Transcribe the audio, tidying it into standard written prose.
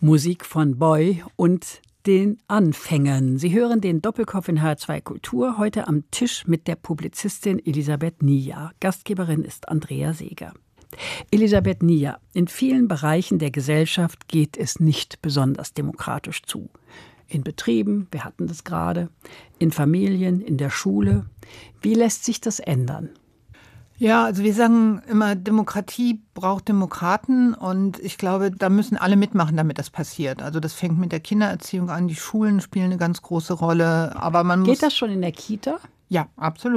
Musik von Boy und den Anfängern. Sie hören den Doppelkopf in HR2 Kultur, heute am Tisch mit der Publizistin Elisabeth Nier. Gastgeberin ist Andrea Seeger. Elisabeth Nier, in vielen Bereichen der Gesellschaft geht es nicht besonders demokratisch zu. In Betrieben, wir hatten das gerade, in Familien, in der Schule. Wie lässt sich das ändern? Ja, also wir sagen immer, Demokratie braucht Demokraten und ich glaube, da müssen alle mitmachen, damit das passiert. Also das fängt mit der Kindererziehung an, die Schulen spielen eine ganz große Rolle, aber man muss... Geht das schon in der Kita? Ja, absolut.